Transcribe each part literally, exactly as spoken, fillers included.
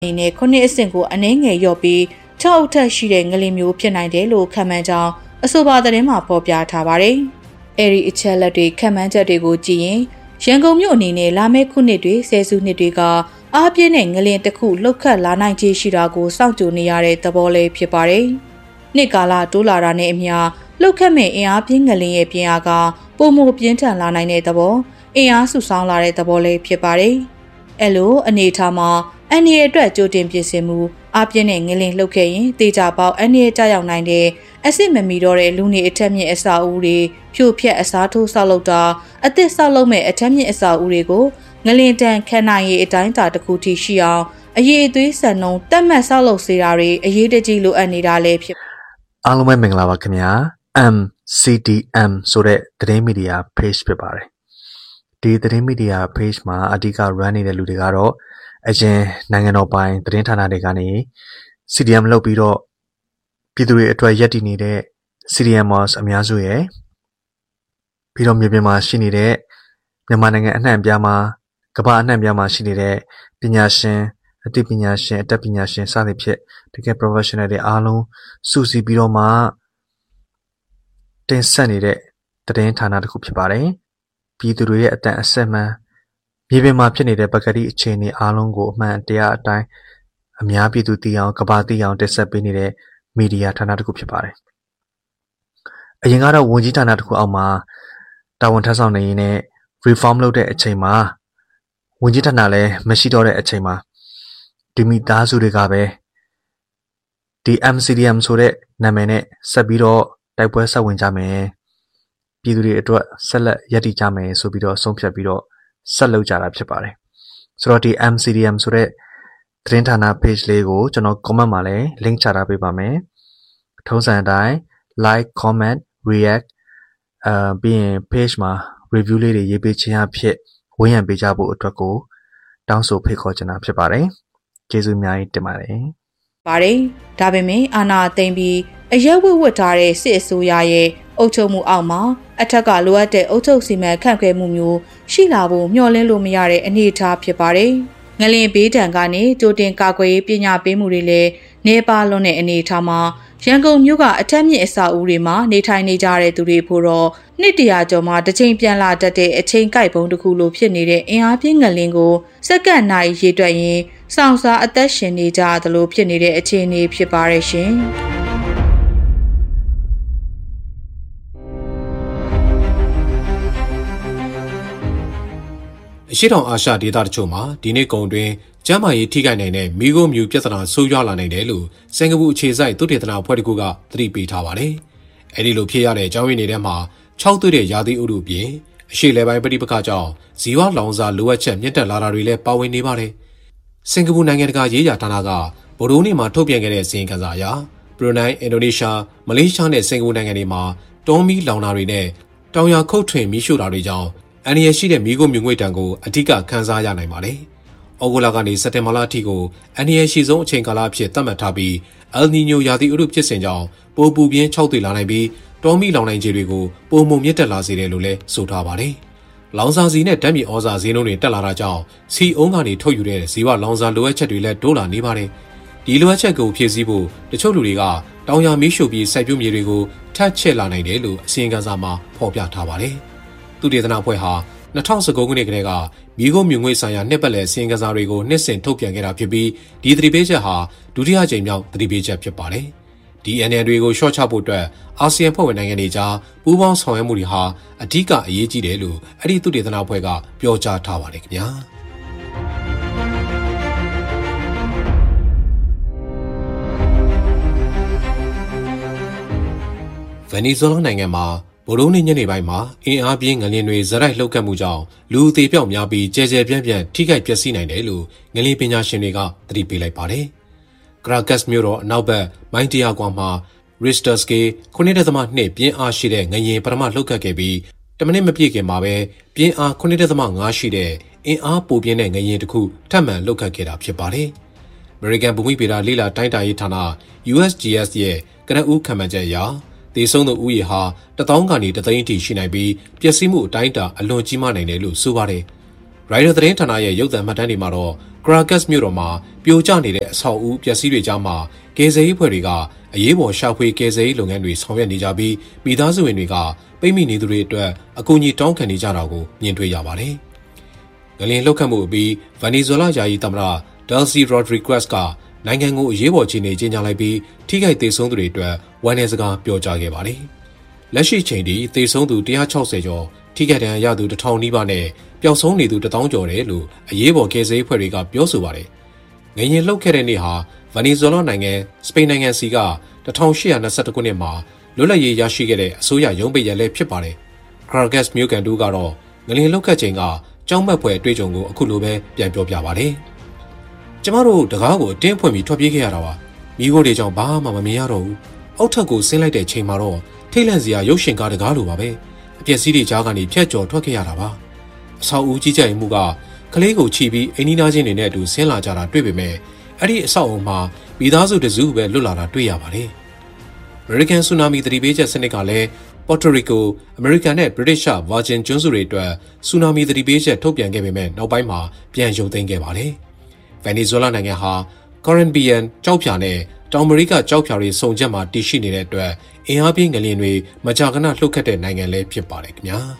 နဲ့ခုနှစ်အဆင့်ကိုအနည်းငယ်လျော့ပြီး၆အုပ်ထက်ရှိတဲ့ငလင်မျိုးဖြစ်နိုင်တယ်လို့ခန့်မှန်းကြောင်းအဆိုပါသတင်းမှာဖော်ပြထားပါတယ်။အဲဒီအချက်လက်တွေခန့်မှန်းချက်တွေကိုကြည့်ရင်ရန်ကုန်မြို့အနေနဲ့လာမယ့်ခုနှစ်တွေဆယ်စုနှစ်တွေကအားပြင်းတဲ့ငလင်တစ်ခုလှုပ်ခတ်လာနိုင်ခြေရှိတာကိုစောင့်ကြိုနေရတဲ့သဘောလေးဖြစ်ပါတယ်။နှစ်ကာလတိုးလာတာနဲ့အမျှလှုပ်ခတ်မဲ့အင်အားပြင်းငလင်ရဲ့ပြင်းအားကပုံမပြင်းထန်လာနိုင်တဲ့သဘောအင်အားစုဆောင်းလာတဲ့သဘောလေးဖြစ်ပါတယ်။အဲလိုအနေထားမှာအန်ဒီရဲ့အတွက်ကြိုတင်ပြင်ဆင်မှုအပြင်းနဲ့ငလင်လှုပ်ခဲ့ရင်တေချာပေါက်အန်ဒီရဲ့ကြောက်ရောက်နိုင်တဲ့အစ်စ်မမီတော့တဲ့လူနေအထက်မြင့်အစာအုပ်တွေဖြိုဖျက်အစားထိုးဆောက်လုပ်တာအသစ်ဆောက်လုပ်မဲ့အထက်မြင့်အစာအုပ်တွေကိုငလင်တန်ခန့်နိုင်ရေးအတိုင်းအတာတစ်ခုထိရှိအောင်အရေးအသွေးစံနှုန်းတက်မှတ်ဆောက်လုပ်စေတာတွေအရေးတကြီးလိုအပ်နေတာလည်းဖြစ်အားလုံးပဲမင်္ဂလာပါခင်ဗျာ M C D M ဆိုတဲ့သတင်းမီဒီယာ page ဖြစ်ပါတယ်ဒီသတင်းမီဒီယာ page မှာအဓိက run နေတဲ့လူတွေကတော့အရင်နိုင်ငံတော်ပိုင်းသတင်းဌာနတွေကနေ C D M လုပ်ပြီးတော့ပြည်သူတွေအတွက်ရည်တည်နေတဲ့ C D Mers အများစုရဲ့ပြီးတော့မြေပြင်မှာရှိနေတဲ့မြန်မာနိုင်ငံအနှံ့အပြားမှာကမ္ဘာအနှံ့အပြားမှာရှိနေတဲ့ပညာရှင်အသိပညာရှင်အတတ်ပညာရှင်စသဖြင့်တကယ် professional တွေအားလုံးစုစည်းပြီးတော့မှတင်ဆက်နေတဲ့သတင်းဌာနတစ်ခုဖြစ်ပါတယ်ပြည်သူတွေရဲ့အတန်အဆက်မှန်မြေပြင်မှာဖြစ်နေတဲ့ပကတိအခြေအနေအားလုံးကိုအမှန်တရားအတိုင်းအများပြည်သူသိအောင်ကမ္ဘာသိအောင်တင်ဆက်ပေးနေတဲ့မီဒီယာဌာနတစ်ခုဖြစ်ပါတယ်အရင်ကတော့ဝန်ကြီးဌာနတစ်ခုအောက်မှာတာဝန်ထမ်းဆောင်နေရင်းနဲ့ reform လုပ်တဲ့အချိန်မှာဝန်ကြီးဌာနလည်းမရှိတော့တဲ့အချိန်မှာဒီမိသားစုတွေကပဲဒီ M C D M ဆိုတဲ့နာမည်နဲ့ဆက်ပြီးတော့တိုက်ပွဲဆက်ဝင်ကြမယ်ပြည်သူတွေအတွက်ဆက်လက်ရည်တည်ကြမယ်ဆိုပြီးတော့ဆုံးဖြတ်ပြီးတော့ဆက်လုပ်ကြတာဖြစ်ပါတယ်ဆိုတော့ဒီ M C D M ဆိုတဲ့သတင်းဌာန page လေးကိုကျွန်တော် comment မှာလည်း link ချထားပေးပါမယ်ထုံးစံအတိုင်း like comment react အာပြီးရင် page မှာ review လေးတွေရေးပေးခြင်းအဖြစ်ဝန်းရံပေးကြဖို့အတွက်ကိုတောင်းဆိုဖိတ်ခေါ်ချင်တာဖြစ်ပါတယ်ကျေးဇူးအများကြီးတင်ပါတယ်ပါတယ်ဒါပေမဲ့အာဏာသိမ်းပြီးအရက်ဝတ်ဝတ်ထားတဲ့စစ်အစိုးရရဲ့အုပ်ချုပ်မှုအောက်မှာအထက်ကလိုအပ်တဲ့အုပ်ချုပ်စီမံခန့်ခွဲမှုမျိုးရှိလာဖို့မျှော်လင့်လို့မရတဲ့အနေအထားဖြစ်ပါတယ်ငလင်ဘေးဒဏ်ကနေကြိုတင်ကာကွယ်ရေးပညာပေးမှုတွေလည်းနေပါလွန်တဲ့အနေအထားမှာရန်ကုန်မြို့ကအထက်မြင့်အဆောက်အဦတွေမှာနေထိုင်နေကြတဲ့သူတွေဖို့တော့နှစ်တရာကျော်မှတစ်ချိန်ပြန်လာတတ်တဲ့အချိန်ကိုက်ပုံတစ်ခုလိုဖြစ်နေတဲ့အင်အားပြင်းငလင်ကိုစက္ကန့်နိုင်ရေတွက်ရင်စောင့်စားအသက်ရှင်နေကြသလိုဖြစ်နေတဲ့အခြေအနေဖြစ်ပါရဲ့ရှင်အရှိတောင်အာရှဒေသတချို့မှာဒီနေ့ကုန်တွင်ကျန်းမာရေးထိခိုက်နိုင်တဲ့မီးခိုးမြူပြဿနာဆိုးရွားလာနိုင်တယ်လို့စင်ကာပူအခြေစိုက်သုတေသနအဖွဲ့တစ်ခုကသတိပေးထားပါတယ်။အဲဒီလိုဖြစ်ရတဲ့အကြောင်းရင်းတွေထဲမှာခြောက်သွေ့တဲ့ရာသီဥတုပြင်အရှိလေပိုင်းပဋိပက္ခကြောင့်ဇီဝလောင်စာလိုအပ်ချက်မြင့်တက်လာတာတွေလည်းပါဝင်နေပါတယ်။စင်ကာပူနိုင်ငံတကာရေးရာဌာနကဗုဒ္ဓဟူးနေ့မှာထုတ်ပြန်ခဲ့တဲ့စီရင်ခံစာအရဘရူနိုင်းအင်ဒိုနီးရှားမလေးရှားနဲ့စင်ကာပူနိုင်ငံတွေမှာတောမီလောင်တာတွေနဲ့တောင်ယာခုတ်ထွင်မီးရှို့တာတွေကြောင့်အန္တရာယ်ရှိတဲ့မီးခိုးမြူငွေ့တံကိုအဓိကခန်းစားရနိုင်ပါတယ်။ဩဂုတ်လကနေစက်တင်ဘာလအထိကိုအန္တရာယ်ရှိဆုံးအချိန်ကာလအဖြစ်သတ်မှတ်ထားပြီးအယ်နီညိုရာသီဥတုဖြစ်စဉ်ကြောင့်ပိုပူပြင်းခြောက်သွေ့လာနိုင်ပြီးတောမီလောင်နိုင်ခြေတွေကိုပုံမှုံမြင့်တက်လာစေတယ်လို့လည်းဆိုထားပါတယ်။လောင်စာစီနဲ့ဓာတ်မြေဩဇာဈေးနှုန်းတွေတက်လာတာကြောင့်စီအုံးကနေထုတ်ယူတဲ့ဇီဝလောင်စာလိုအပ်ချက်တွေလည်းတိုးလာနေပါတယ်။ဒီလိုအပ်ချက်ကိုဖြည့်ဆည်းဖို့တချို့လူတွေကတောင်ယာမီးရှို့ပြီးစိုက်ပျိုးမြေတွေကိုထပ်ချဲ့လာနိုင်တယ်လို့အစီရင်ခံစာမှာဖော်ပြထားပါတယ်။သုတေသနအဖွဲ့ဟာ၂၀၁၉ခုနှစ်ကတည်းကမီးခိုးမြူငွေ့ဆိုင်ရာနှစ်ပတ်လည်စီရင်ခံစာတွေကိုနှစ်စဉ်ထုတ်ပြန်ခဲ့တာဖြစ်ပြီးဒီသတိပေးချက်ဟာဒုတိယကြိမ်မြောက်သတိပေးချက်ဖြစ်ပါတယ်။ဒီအန်အန်တွေကိုရှော့ချဖို့အတွက်အာဆီယံဖွဲ့ဝင်နိုင်ငံတွေကြားပူးပေါင်းဆောင်ရွက်မှုတွေဟာအဓိကအရေးကြီးတယ်လို့အဲ့ဒီသုတေသနအဖွဲ့ကပြောကြားထားပါတယ်ခင်ဗျာ။ဗင်နီဇွဲလားနိုင်ငံမှာဗုဒ္ဓဟူးနေ့ညနေပိုင်းမှာအင်အားပြင်းငလျင်တွေဇရက်လှုပ်ခတ်မှုကြောင့်လူအသေးပြောက်များပြီးကျဲကျဲပြန့်ပြန့်ထိခိုက်ပျက်စီးနိုင်တယ်လို့ငလျင်ပညာရှင်တွေကသတိပေးလိုက်ပါတယ်။ကရာကတ်မြို့တော်အနောက်ဘက်မိုင်းတရာကွာမှာ Richter scale ခုနှစ်ဒသမ၂ ပြင်းအားရှိတဲ့ငလျင်ပထမလှုပ်ခတ်ခဲ့ပြီးတမိနစ်မပြည့်ခင်မှာပဲပြင်းအားခုနှစ်ဒသမ၅ရှိတဲ့အင်အားပိုပြင်းတဲ့ငလျင်တစ်ခုထပ်မံလှုပ်ခတ်ခဲ့တာဖြစ်ပါတယ်။ American ဘူမိဗေဒလေ့လာတိုင်းတာရေးဌာန U S G S ရဲ့ကနဦးခန့်မှန်းချက်အရသေဆုံးသူဦးရေဟာတသောင်းကနေတသိန်းအထိရှိနိုင်ပြီးပျက်စီးမှုအတိုင်းအတာအလွန်ကြီးမားနိုင်တယ်လို့ဆိုပါတယ်။ရိုက်တာသတင်းဌာနရဲ့ရုပ်သံမှတ်တမ်းတွေမှာတော့ Caracas မြို့တော်မှာပြိုကျနေတဲ့အဆောက်အဦပျက်စီးတွေကြားမှာကယ်ဆယ်ရေးဖွဲ့တွေကအရေးပေါ်ရှာဖွေကယ်ဆယ်ရေးလုပ်ငန်းတွေဆောင်ရွက်နေကြပြီးမိသားစုဝင်တွေကပိတ်မိနေသူတွေအတွက်အကူအညီတောင်းခံနေကြတာကိုမြင်တွေ့ရပါတယ်။ငလျင်လှုပ်ခတ်မှုအပြီးဗန်နီဇွဲလားယာယီသမ္မတ Delcy Rodriguez ကနိုင်ငံကိုအရေးပေါ်ခြေနေကြေညာလိုက်ပြီးထိခိုက်ဒေဆုံးသူတွေအတွက်ဝန်내စကားပြောကြားခဲ့ပါတယ်။လက်ရှိချိန်ထိဒေဆုံးသူone hundred sixtyကျော်ထိခိုက်ဒဏ်ရာရသူone thousandနီးပါးနဲ့ပျောက်ဆုံးနေသူone thousandကျော်တယ်လို့အရေးပေါ်ကယ်ဆယ်ရေးဖွဲ့တွေကပြောဆိုပါတယ်။ငလျင်လှုပ်ခဲ့တဲ့နေ့ဟာဗန်နီဇွဲလားနိုင်ငံစပိန်နိုင်ငံစီကeighteen twenty-oneခုနှစ်မှာလွတ်လပ်ရေးရရှိခဲ့တဲ့အစိုးရရုံးပိတ်ရက်လည်းဖြစ်ပါတယ်။ Caracas မြို့ကန်တူကတော့ငလျင်လှုပ်ခတ်ချိန်ကကြောက်မက်ဖွယ်အတွေ့အကြုံကိုအခုလိုပဲပြန်ပြောပြပါတယ်။ကျမတို့တကားကိုအတင်းဖွင့်ပြီးထွက်ပြေးခဲ့ရတာပါ။မိခိုးတွေကြောင့်ဘာမှမမြင်ရတော့ဘူး။အောက်ထပ်ကိုဆင်းလိုက်တဲ့ချိန်မှာတော့ထိတ်လန့်စရာရုပ်ရှင်ကားတကားလိုပါပဲ။အပျက်စီးတွေကြားကနေဖြတ်ကျော်ထွက်ခဲ့ရတာပါ။အဆောက်အဦကြီးကြိုင်မှုကကလေးကိုချီပြီးအိမ်နီးနားချင်းတွေနဲ့အတူဆင်းလာကြတာတွေ့ပေမဲ့အဲ့ဒီအဆောက်အဦမှာမိသားစုတစုပဲလွတ်လာတာတွေ့ရပါတယ်။ American Tsunami သတိပေးချက်စနစ်ကလည်း Puerto Rico, American နဲ့ British Virgin ကျွန်းစုတွေအတွက် Tsunami သတိပေးချက်ထုတ်ပြန်ခဲ့ပေမဲ့နောက်ပိုင်းမှာပြန်ရုပ်သိမ်းခဲ့ပါတယ်။ Venezuela နိုင်ငံဟာ Caribbean ကြောက်ဖြာနဲ့တောင်အမေရိကကြောက်ဖြာတွေစုံချက်မှာတည်ရှိနေတဲ့အတွက်အင်အားပြင်းငလျင်တွေမကြာခဏလှုပ်ခတ်တဲ့နိုင်ငံလည်းဖြစ်ပါတယ်ခင်ဗျာ။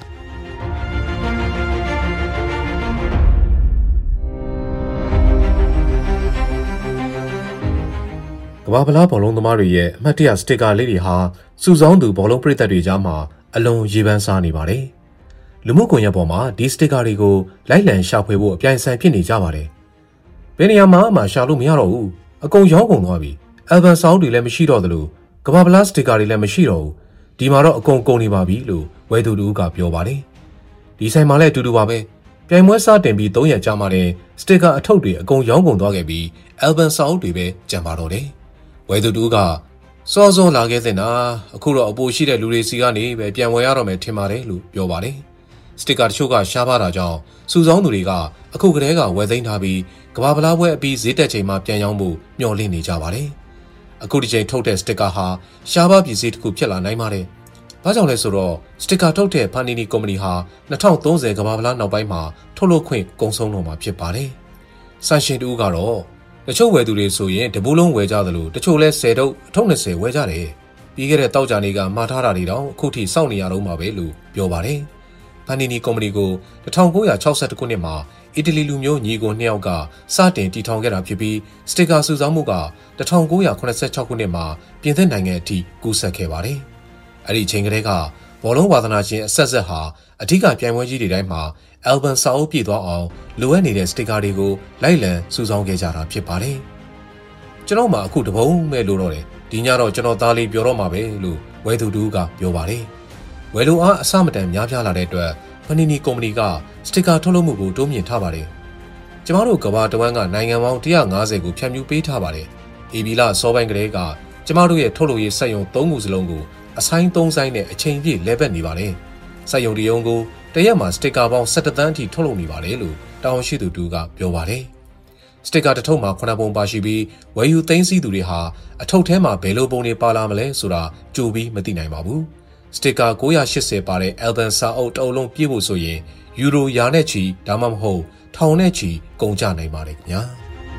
ကမ္ဘာ့ဖလားဘောလုံးသမားတွေရဲ့အမှတ်တရစတစ်ကာလေးတွေဟာစုဆောင်းသူဘောလုံးပရိသတ်တွေကြားမှာအလွန်ရေပန်းစားနေပါတယ်။လူမှုကွန်ရက်ပေါ်မှာဒီစတစ်ကာတွေကိုလိုက်လံရှာဖွေဖို့အပြိုင်ဆိုင်ဖြစ်နေကြပါတယ်။ဘယ်နေရာမှာမှရှာလို့မရတော့ဘူး။အကုန်ရောင်းကုန်သွားပြီ။အယ်ဘန်ဆောင်းတွေလည်းမရှိတော့သလိုကမ္ဘာ့ဖလားစတစ်ကာတွေလည်းမရှိတော့ဘူး။ဒီမှာတော့အကုန်ကုန်နေပါပြီလို့ဝယ်သူတူကပြောပါတယ်။ဒီဆိုင်မှာလည်းအတူတူပါပဲ။ပြိုင်ပွဲစတင်ပြီးသုံးရက်ကြာမှလည်းစတစ်ကာအထုပ်တွေအကုန်ရောင်းကုန်သွားခဲ့ပြီးအယ်ဘန်ဆောင်းတွေပဲကျန်ပါတော့တယ်။ဝယ်သူတူကစောစောလာခဲ့တဲ့နာအခုတော့အပိုရှိတဲ့လူတွေစီကနေပဲပြန်ဝယ်ရတော့မယ်ထင်ပါတယ်လို့ပြောပါတယ်။စတစ်ကာတချို့ကရှားပါတာကြောင့်စုဆောင်းသူတွေကအခုကတည်းကဝယ်သိမ်းထားပြီးကမ္ဘာ့ဖလားပွဲအပြီးဈေးတက်ချိန်မှာပြန်ရောင်းဖို့မျှော်လင့်နေကြပါတယ်။အခုဒီချိန်ထုတ်တဲ့စတစ်ကာဟာရှားပါပစ္စည်းတစ်ခုဖြစ်လာနိုင်ပါတယ်။ဘာကြောင့်လဲဆိုတော့စတစ်ကာထုတ်တဲ့ Panini ကုမ္ပဏီဟာtwenty thirtyကမ္ဘာ့ဖလားနောက်ပိုင်းမှာထုတ်လုပ်ခွင့်ကုန်ဆုံးတော့မှာဖြစ်ပါတယ်။ဆိုင်ရှင်တူကတော့တချို့ဝယ်သူတွေဆိုရင်တပူးလုံးဝယ်ကြသလိုတချို့လဲtenတုပ်အထုပ်twentyဝယ်ကြတယ်ပြီးခဲ့တဲ့တောက်ကြနေကမှားထားတာတွေတောင်အခုထိစောင့်နေရတော့မှာပဲလို့ပြောပါတယ်။ဖန်နီနီကုမ္ပဏီကိုnineteen sixty-twoခုနှစ်မှာအီတလီလူမျိုးညီကိုနှစ်ယောက်ကစတင်တည်ထောင်ခဲ့တာဖြစ်ပြီးစတစ်ကာစုဆောင်းမှုကnineteen seventy-sixခုနှစ်မှာပြင်သစ်နိုင်ငံအထိကူးစက်ခဲ့ပါတယ်။အဲ့ဒီချိန်ကတည်းကဘောလုံးဝါသနာရှင်အဆက်ဆက်ဟာအထူးပြိုင်ပွဲကြီးတွေတိုင်းမှာအယ်ဘန်စာအုပ်ပြည့်သွားအောင်လိုအပ်နေတဲ့စတစ်ကာတွေကိုလိုက်လံစုဆောင်းခဲ့ကြတာဖြစ်ပါတယ်။ကျွန်တော်မှအခုတပုံးမဲ့လို့တော့တယ်ဒီညတော့ကျွန်တော်သားလေးပြောတော့မှာပဲလို့ဝယ်သူတူကပြောပါတယ်။ဝယ်လိုအားအဆမတန်များပြားလာတဲ့အတွက်ဖနီနီကုမ္ပဏီကစတစ်ကာထုတ်လုပ်မှုကိုတိုးမြင့်ထားပါတယ်။ကျမတို့ကဘာတဝမ်းကနိုင်ငံပေါင်းone hundred fiftyကိုဖြန့်ဖြူးပေးထားပါတယ်။အေဘီလာစောပိုင်းကလေးကကျမတို့ရဲ့ထုတ်လုပ်ရေးစက်ရုံthreeခုစလုံးကိုအဆိုင်threeဆိုင်နဲ့အချိန်ပြည့်လဲပတ်နေပါတယ်။စက်ရုံတရုံကိုတရက်မှာစတစ်ကာပေါင်းsevenသန်းအထိထုတ်လုပ်နေပါတယ်လို့တာဝန်ရှိသူတူကပြောပါတယ်။စတစ်ကာတစ်ထုပ်မှာnineပုံပါရှိပြီးဝယ်ယူသိမ်းဆည်းသူတွေဟာအထုပ်ထဲမှာဘယ်လိုပုံတွေပါလာမလဲဆိုတာကြိုပြီးမသိနိုင်ပါဘူး။စတစ်ကာnine eightyပါတဲ့အယ်ဘန်စာအုပ်တအုပ်လုံးပြည့်ဖို့ဆိုရင်ယူရိုရာနဲ့ချီဒါမှမဟုတ်ထောင်နဲ့ချီကုန်ကျနိုင်ပါတယ်ခင်ဗျာ။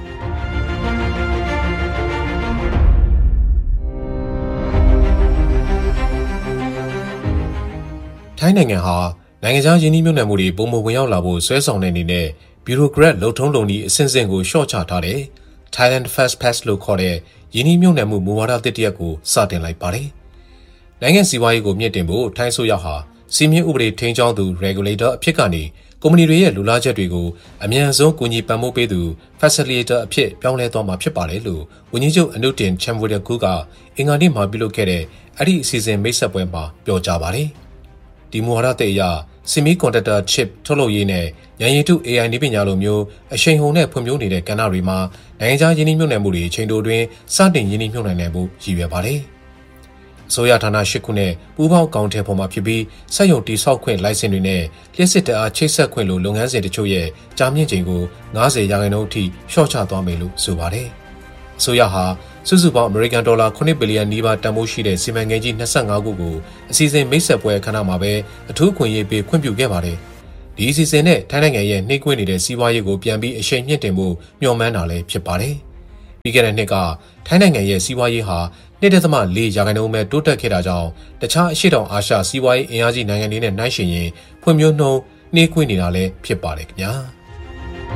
ထိုင်းနိုင်ငံဟာနိုင်ငံခြားယင်းနှိမ့်မြုပ်နှံမှုတွေပုံမဝင်ရောက်လာဖို့ဆွဲဆောင်တဲ့အနေနဲ့ဘီရိုကရက်လှုပ်ထုံးလုံဤအဆင့်ဆင့်ကိုရှော့ချထားတဲ့ Thailand Fast Pass လို့ခေါ်တဲ့ယင်းနှိမ့်မြုပ်နှံမှုမူဝါဒတစ်တရက်ကိုစတင်လိုက်ပါတယ်။နိုင်ငံစီးပွားရေးကိုမြင့်တင်ဖို့ထိုင်းဆိုရဟာစီမင်းဥပဒေထိန်းကျောင်းသူ regulator အဖြစ်ကနေကုမ္ပဏီတွေရဲ့လူလားချက်တွေကိုအမြန်ဆုံးကူညီပံ့ပိုးပေးသူ facilitator အဖြစ်ပြောင်းလဲသွားမှာဖြစ်ပါတယ်လို့ဝန်ကြီးချုပ်အနုတင်ချမ်ဝီဒကူကအင်္ဂါနေ့မှာပြုလုပ်ခဲ့တဲ့အဲ့ဒီအစီအစဉ်မိတ်ဆက်ပွဲမှာပြောကြားပါတယ်။ဒီမူဝါဒတဲ့အရSemiconductor chip ထုတ်လုပ်ရေးနဲ့ဉာဏ်ရည်တု A I နည်းပညာလိုမျိုးအရှိန်ဟုန်နဲ့ဖွံ့ဖြိုးနေတဲ့ကဏ္ဍတွေမှာနိုင်ငံခြားယင်းနှိမ့်မြုပ်နှံမှုတွေချိန်တိုတွင်စတင်ယင်းနှိမ့်မြုပ်နှံနိုင်မှုရည်ရွယ်ပါတယ်။အစိုးရဌာနeightခုနဲ့ပူးပေါင်းကောင်တယ်ပေါ်မှာဖြစ်ပြီးစက်ရုံတည်ဆောက်ခွင့်လိုင်စင်တွေနဲ့လျှက်စစ်တအားချိတ်ဆက်ခွင့်လိုလုပ်ငန်းစဉ်တချို့ရဲ့ကြာမြင့်ချိန်ကိုninetyရာခိုင်နှုန်းအထိလျှော့ချသွားမယ်လို့ဆိုပါတယ်။အစိုးရဟာစုစုပေါင်းအမေရိကန်ဒေါ်လာnineဘီလီယံနီးပါးတန်ဖိုးရှိတဲ့စီမံကိန်းကြီးtwenty-fiveခုကိုအစီအစဉ်မိတ်ဆက်ပွဲအခမ်းအနားမှာပဲအထူးခွင့်ရေးပေးခွင့်ပြုခဲ့ပါတယ်။ဒီအစီအစဉ်နဲ့ထိုင်းနိုင်ငံရဲ့နှိမ့်ကွေးနေတဲ့စီးပွားရေးကိုပြန်ပြီးအရှိန်မြင့်တင်ဖို့မျှော်မှန်းတာလည်းဖြစ်ပါတယ်။ပြီးခဲ့တဲ့နှစ်ကထိုင်းနိုင်ငံရဲ့စီးပွားရေးဟာနှစ်ဒသမလေးရာခိုင်နှုန်းပဲတိုးတက်ခဲ့တာကြောင့်တခြားအရှေ့တောင်အာရှစီးပွားရေးအင်အားကြီးနိုင်ငံတွေနဲ့နှိုင်းယှဉ်ရင်ဖွံ့ဖြိုးနှုန်းနှေးကွေးနေတာလည်းဖြစ်ပါတယ်ခင်ဗျာ။